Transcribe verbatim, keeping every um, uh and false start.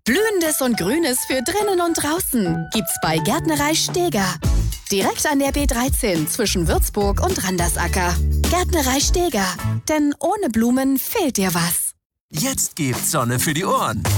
Blühendes und Grünes für drinnen und draußen gibt's bei Gärtnerei Steger. Direkt an der B dreizehn zwischen Würzburg und Randersacker. Gärtnerei Steger. Denn ohne Blumen fehlt dir was. Jetzt gibt's Sonne für die Ohren.